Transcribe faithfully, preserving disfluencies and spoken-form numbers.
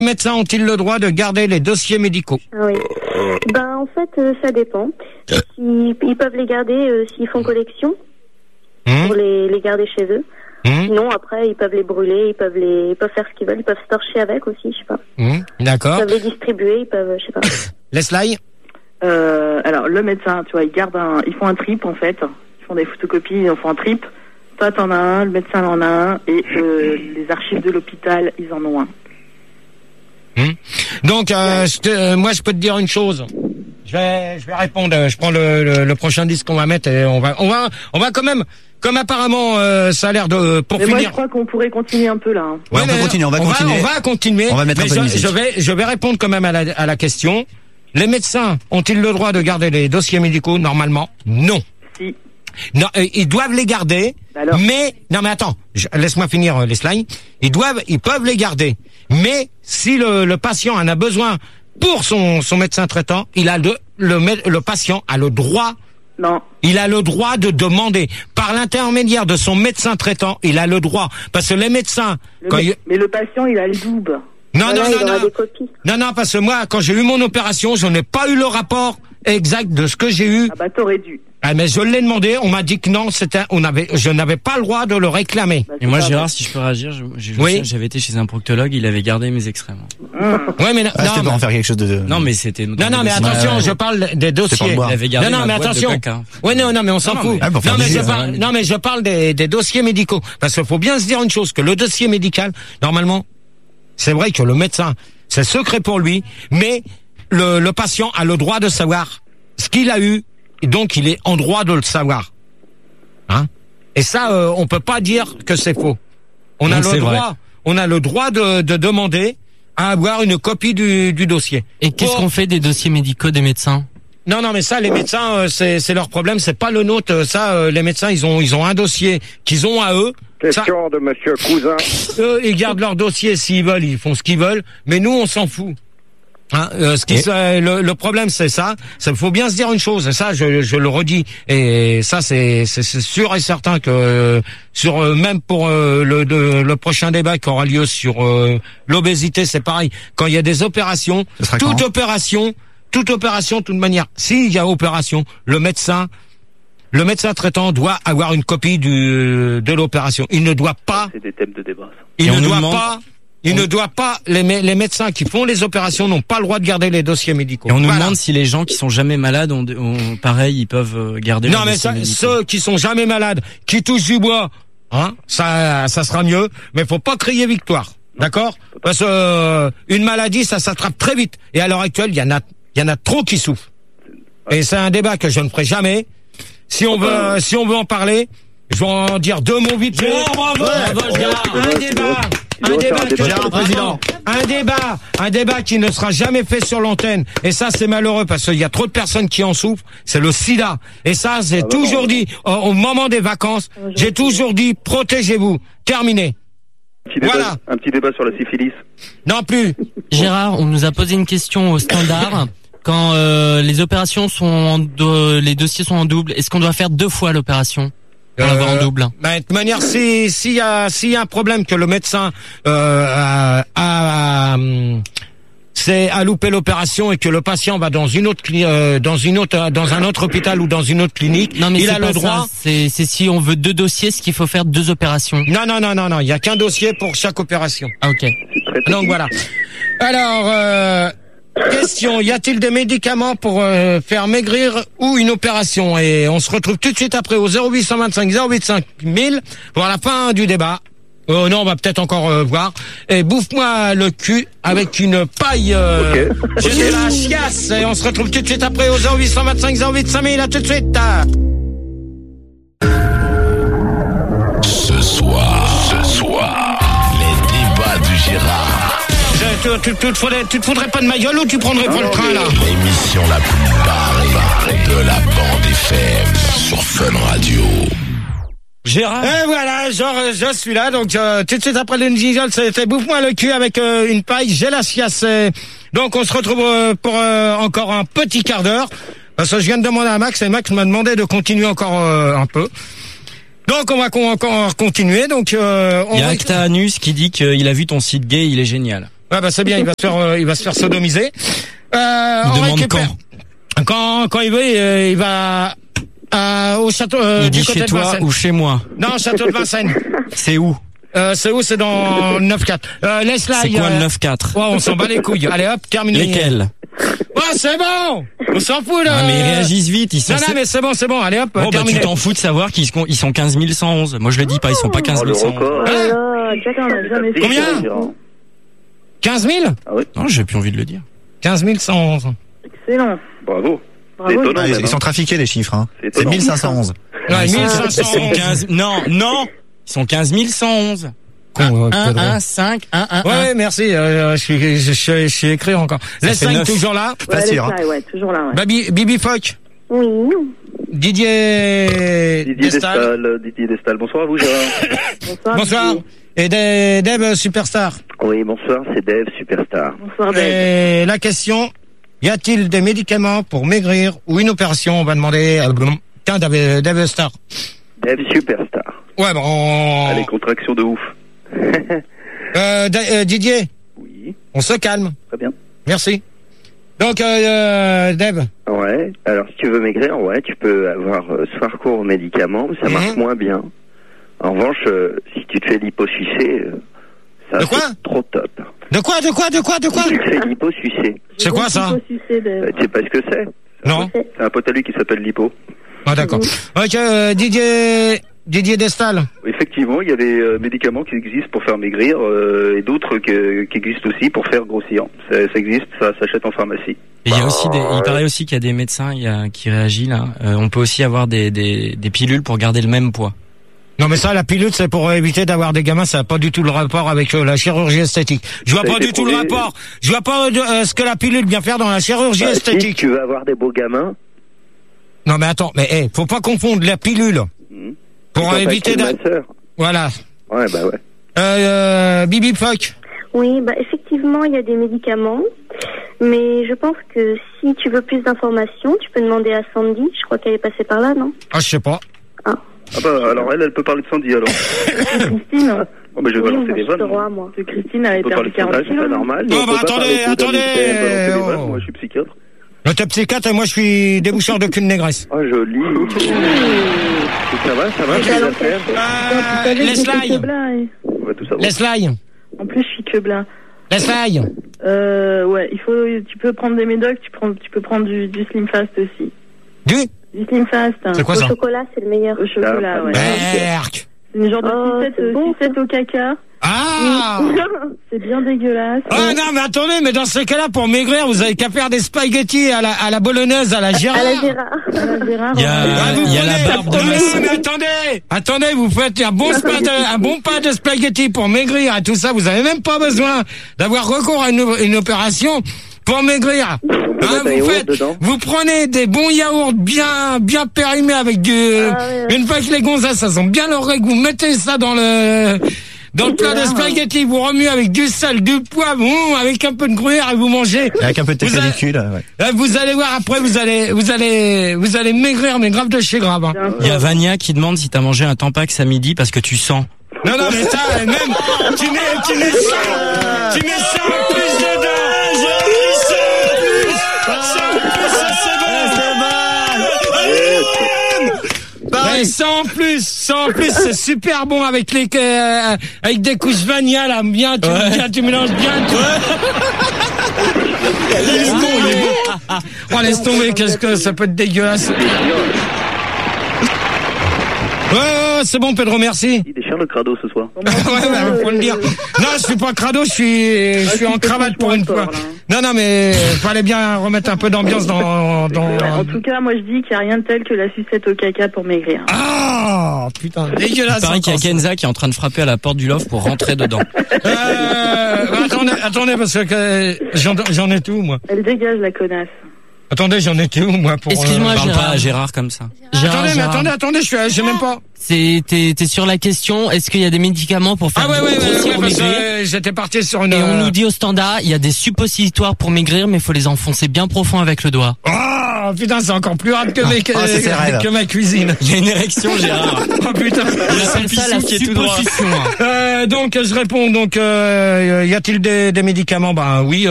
médecins ont-ils le droit de garder les dossiers médicaux? Oui. Ben, en fait, euh, ça dépend. Ils, ils peuvent les garder euh, s'ils font collection, mmh. pour les, les garder chez eux. Mmh. Sinon, après, ils peuvent les brûler, ils peuvent les, ils peuvent faire ce qu'ils veulent, ils peuvent se torcher avec aussi, je sais pas. Mmh. D'accord. Ils peuvent les distribuer, ils peuvent, je sais pas. Leslie? Euh, alors, le médecin, tu vois, ils gardent un, ils font un trip, en fait. Ils font des photocopies, ils en font un trip. Toi, t'en as un, le médecin en a un, et euh, les archives de l'hôpital, ils en ont un. Mmh. Donc, euh, je te, euh, moi, je peux te dire une chose. Je vais, je vais répondre. Je prends le, le, le prochain disque qu'on va mettre et on va, on va, on va quand même, comme apparemment, euh, ça a l'air de, pour mais finir. Moi, je crois qu'on pourrait continuer un peu là. Hein. Ouais, ouais, on peut continuer, on va on continuer. Va, on va continuer. On va mettre mais un peu je, de musique. je vais, je vais répondre quand même à la, à la question. Les médecins ont-ils le droit de garder les dossiers médicaux? Normalement, non. Si. Non, euh, ils doivent les garder. Alors. Mais non, mais attends, je, laisse-moi finir euh, les slides. Ils doivent, ils peuvent les garder. Mais si le, le patient en a besoin pour son, son médecin traitant, il a le, le, le patient a le droit. Non. Il a le droit de demander par l'intermédiaire de son médecin traitant. Il a le droit parce que les médecins. Le Quand mé- il... Mais le patient, il a le double. Non, Voilà, non, il non, aura non. des copies. Non, non, parce que moi, quand j'ai eu mon opération, je n'ai pas eu le rapport exact de ce que j'ai eu. Ah bah t'aurais dû. Ah, mais je l'ai demandé, on m'a dit que non, c'était, on avait, je n'avais pas le droit de le réclamer. Bah, Et moi, pas Gérard, vrai. si je peux réagir, je, je, je Oui. sais, j'avais été chez un proctologue, il avait gardé mes extraits. moi. Mmh. Ouais, mais non, Ah, non, c'était pour mais, en faire quelque chose de... Non, mais c'était. non, non, mais attention, Ouais, je parle des dossiers. pas le boire. Il avait gardé Non, non, ma mais boîte de attention. caca. Ouais, non, non, mais on s'en Non, fout. mais- Ah, pour faire non, mais du je jus, parle, non, mais je parle des, des dossiers médicaux. Parce qu'il faut bien se dire une chose, que le dossier médical, normalement, c'est vrai que le médecin, c'est secret pour lui, mais le, le patient a le droit de savoir ce qu'il a eu, et donc il est en droit de le savoir. Hein? Et ça, euh, on peut pas dire que c'est faux. On a Donc, le c'est droit, vrai. on a le droit de, de demander à avoir une copie du, du dossier. Et qu'est-ce Pour- qu'on fait des dossiers médicaux des médecins? Non, non, mais ça, les médecins, euh, c'est, c'est leur problème, c'est pas le nôtre. Ça, euh, les médecins, ils ont, ils ont un dossier qu'ils ont à eux. Ça, Question de Monsieur Cousin. eux, ils gardent leur dossier s'ils veulent, ils font ce qu'ils veulent. Mais nous, on s'en fout. Hein, euh, ce qui, Et- se- le, le problème, c'est ça. Ça faut bien se dire une chose. Et ça, je, je le redis. Et ça, c'est, c'est, c'est sûr et certain que euh, sur euh, même pour euh, le, de, le prochain débat qui aura lieu sur euh, l'obésité, c'est pareil. Quand il y a des opérations, Ce sera toute quand opération, toute opération, de toute manière, s'il y a opération, le médecin, le médecin traitant doit avoir une copie du de l'opération. Il ne doit pas, C'est des thèmes de débat. ça. il Et ne on nous doit demande- pas. Il ne doit pas, les, mé- les médecins qui font les opérations n'ont pas le droit de garder les dossiers médicaux. Et on nous Voilà. demande si les gens qui sont jamais malades ont, ont pareil, ils peuvent euh, garder. Non, leurs mais dossiers ça, médicaux. ceux qui sont jamais malades, qui touchent du bois, hein, ça, ça sera mieux. Mais faut pas crier victoire, d'accord? Parce que euh, une maladie, ça s'attrape très vite. Et à l'heure actuelle, il y en a, il y en a trop qui souffrent. Et c'est un débat que je ne ferai jamais. Si on veut, si on veut en parler, je vais en dire deux mots vite. Gérard, bravo, bravo, Gérard. Un débat, Il doit un faire débat, un débat que- sur le président. un débat, un débat qui ne sera jamais fait sur l'antenne. Et ça, c'est malheureux parce qu'il y a trop de personnes qui en souffrent. C'est le sida. Et ça, j'ai toujours dit, au, au moment des vacances, j'ai toujours dit, protégez-vous. Terminé. Un petit débat, Voilà. un petit débat sur la syphilis. Non plus. Gérard, on nous a posé une question au standard. Quand euh, les opérations sont en do- les dossiers sont en double, est-ce qu'on doit faire deux fois l'opération pour l'avoir en double? Ben, de toute manière, si s'il y a s'il y a un problème que le médecin euh, a, a, a, c'est a loupé l'opération et que le patient va dans une autre cli- euh, dans une autre dans un autre hôpital ou dans une autre clinique, Non, mais il c'est a pas le droit. ça. C'est c'est si on veut deux dossiers, ce qu'il faut faire deux opérations. Non non non non non, il y a qu'un dossier pour chaque opération. Ah, ok. Donc voilà. Alors euh, question, y a-t-il des médicaments pour euh, faire maigrir ou une opération? Et on se retrouve tout de suite après au zéro huit cent vingt-cinq zéro huit cinq mille pour la fin du débat. Euh, non, on va peut-être encore euh, voir. Et bouffe-moi le cul avec une paille. Euh, Ok. J'ai de la chiasse. Et on se retrouve tout de suite après au zéro huit cent vingt-cinq zéro huit cinq mille. À tout de suite. Ce soir, ce soir, les débats du Gérard. Je- Tu, tu, tu, te faudrais, tu te foudrais pas de ma gueule ou tu prendrais pas le train là? L'émission la plus barrée de la bande F M sur Fun Radio. Gérard. Et voilà, genre, je suis là, donc euh, tout de suite après le jingle, c'était bouffe-moi le cul avec euh, une paille, j'ai la chiasse. Et donc on se retrouve euh, pour euh, encore un petit quart d'heure, parce que je viens de demander à Max, et Max m'a demandé de continuer encore euh, un peu. Donc on va con- encore continuer, donc... Euh, on Il y a va- Acta Anus qui dit qu'il a vu ton site gay, il est génial. Ouais, bah c'est bien, il va se faire, euh, il va se faire sodomiser. Euh, Il on demande récupère. Quand, quand il veut, il, il va euh, au château euh, Il du dit côté chez de toi Vincennes. ou chez moi. Non, château de Vincennes. C'est où? Euh, c'est où? C'est dans neuf quatre. Euh, laisse là. C'est quoi euh... le neuf quatre? Ouais, on s'en bat les couilles. Allez hop, terminé. Lesquels? Ouais, c'est bon. On s'en fout là. Ah, mais ils réagissent vite, ils sont... Non, non, mais c'est bon, c'est bon. Allez hop, Bon, bah, terminé. tu t'en fous de savoir qu'ils sont, ils sont quinze mille cent onze. Moi, je le dis pas, ils sont pas quinze Oh, le mille cent onze. record. Oh Hein là, Jack, on a jamais fait. Combien Gérard. quinze mille Ah oui, Non, j'ai plus envie de le dire. quinze mille cent onze. Excellent. bravo. Bravo. C'est étonnant, Ah, ils, même, ils sont hein. trafiqués les chiffres. Hein. C'est C'est étonnant. mille cinq cent onze. Ouais, Ils sont- mille cinq ils cent sont onze. quinze... Non, non! Ils sont quinze mille cent onze. Con, ouais, un, Pedro. un, cinq, un, un, Ouais, un. ouais, merci. Euh, je suis, je, je, je suis écrit encore. Ça Les fait cinq neuf. toujours là. Pas Ouais, sûr. laisse là, ouais, toujours là, ouais. Babi, Bibi Fock, Oui. Didier, Didier Destal. Destal, Didier Destal. Bonsoir à vous, Gérard. Bonsoir. Bonsoir. Didier. Et Dave, Dave Superstar. Oui, bonsoir, c'est Dave, Superstar. Bonsoir, Dave. Et la question, y a-t-il des médicaments pour maigrir ou une opération? On va demander à Tiens, Dave, Dave Star. Dave, Superstar. Ouais, bon. Allez, contraction de ouf. Euh, Da- euh, Didier, Oui, on se calme. très bien. Merci. Donc, euh, euh, Dave. Ouais, alors si tu veux maigrir, ouais, tu peux avoir euh, ce recours aux médicaments, mais ça marche Mhm. moins bien. En revanche, euh, si tu te fais liposucer, euh, ça De quoi c'est trop top. De quoi, de quoi, de quoi, de quoi? Si tu te fais liposucer, C'est quoi ça? euh, tu sais pas ce que c'est? Non. C'est un pote à lui qui s'appelle Lipo. Ah, d'accord. Ok, euh, Didier, Didier Destal. Effectivement, il y a des euh, médicaments qui existent pour faire maigrir euh, et d'autres que- qui existent aussi pour faire grossir. Ça, ça existe, ça s'achète en pharmacie. Et il y a aussi des, il paraît aussi qu'il y a des médecins il y a, qui réagissent là. Euh, on peut aussi avoir des, des, des pilules pour garder le même poids. Non, mais ça, la pilule, c'est pour éviter d'avoir des gamins. Ça n'a pas du tout le rapport avec euh, la chirurgie esthétique. Je vois Ça a pas été du tout le prouvé. rapport. Je vois pas euh, ce que la pilule vient faire dans la chirurgie Bah, si esthétique. tu veux avoir des beaux gamins, Non, mais attends, mais hey, faut pas confondre la pilule hmm, pour tu éviter de... de... ma sœur. Voilà. Ouais, bah ouais. Euh, euh, Bibi Fock. Oui, bah effectivement, il y a des médicaments, mais je pense que si tu veux plus d'informations, tu peux demander à Sandy. Je crois qu'elle est passée par là, non? Ah, je sais pas. Ah bah alors elle, elle peut parler de Sandy alors. Christine. Oh, mais je vais Oui, balancer moi, des je te vannes. roi, moi. De Christine, elle On a peut perdu parler de son quarante âge, c'est pas kilos. normal. Non, mais on bah, peut pas attendez, parler de attendez, balancer des oh. vannes. Moi je suis psychiatre. Le t'es psychiatre et moi, je suis déboucheur de cul de négresse. Oh joli. Ça va, ça va, Et les alors, affaires. Euh, Je suis Leslie. que blas, et- On va tout savoir. Leslie. En plus, je suis que blas. Leslie. Euh, ouais, il faut, tu peux prendre des médocs, tu prends, tu peux prendre du, du Slim Fast aussi. Du Du Slim Fast. Hein. C'est quoi Au ça? chocolat, c'est le meilleur. Au chocolat, Ah, ouais. Berk. C'est une genre de Oh, sucette, c'est euh, bon, sucette au caca. Ah! C'est bien dégueulasse. Ah non, mais attendez, mais dans ce cas-là, pour maigrir, vous avez qu'à faire des spaghettis à la, à la bolognaise, à la Gérard. À la Gérard. À la Gérard, Il y a, Ah, vous il y a la prenez- barbe de Non, masse. non, mais attendez, attendez, vous faites un bon, spa de- un bon pas de spaghetti pour maigrir et tout ça. Vous avez même pas besoin d'avoir recours à une, une opération pour maigrir. peut Hein, mettre un vous yaourt faites, dedans. vous prenez des bons yaourts bien, bien périmés avec du, Ah, ouais. une fois que les gonzesses, ça sent bien leur règle, vous mettez ça dans le, dans le plat de spaghetti, vous remuez avec du sel, du poivre, hum, avec un peu de gruyère et vous mangez. Avec un peu de Vous avez- pellicule, ouais. Là, vous allez voir après, vous allez, vous allez, vous allez maigrir, mais grave de chez grave. Hein. Il y a Vania qui demande si t'as mangé un Tampax à midi parce que tu sens. Non, non, mais ça, même, tu mets, tu mets ça, tu mets ça en plus dedans. Ça en plus, ça en plus, ça c'est bon. Ouais, ça en plus, ça en plus, c'est super bon avec les, euh, avec des couches vanilla là, bien, tu, Ouais. bien, tu mélanges bien. Tu... Laisse tomber. Oh, laisse tomber, qu'est-ce que ça peut être dégueulasse. Ouais, ouais, ouais, c'est bon, Pedro, merci. Il déchire le crado ce soir. Ouais, bah, faut le dire. Non, je suis pas crado, je suis, je suis en cravate pour une fois. Non, non, mais fallait bien remettre un peu d'ambiance dans, dans. En tout cas, moi je dis qu'il n'y a rien de tel que la sucette au caca pour maigrir. Ah, putain, dégueulasse. Il paraît qu'il y a encore, Kenza qui est en train de frapper à la porte du loft pour rentrer dedans. ça. Euh, attendez, attendez, parce que euh, j'en, j'en ai tout, moi. Elle dégage la connasse. Attendez, j'en ai tout, moi, pour. Excuse-moi, euh, Parle Gérard. pas à Gérard comme ça. Gérard, Attendez, mais Gérard. attendez, attendez, je suis, j'ai même pas. C'est, t'es, t'es sur la question, est-ce qu'il y a des médicaments pour faire Ah ouais, ouais, ouais, grossir ouais, ou parce que maigrir? euh, j'étais parti sur une. Et on euh, nous dit au standard, il y a des suppositoires pour maigrir, mais il faut les enfoncer bien profond avec le doigt. Ah, Oh putain, c'est encore plus rare que, mes, Oh, c'est ses rêves. que ma cuisine. Il y a une érection, Gérard. Oh putain. On appelle ça la qui est tout droit. supposition. Euh, donc je réponds. Donc, euh, y a-t-il des, des médicaments? Ben oui.